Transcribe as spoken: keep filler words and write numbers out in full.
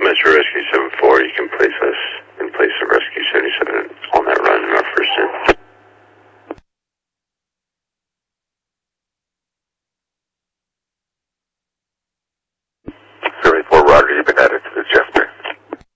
Metro Rescue seven four, you can place us in place of Rescue seventy-seven on that run in our first in. seventy-four, Roger, you've been added to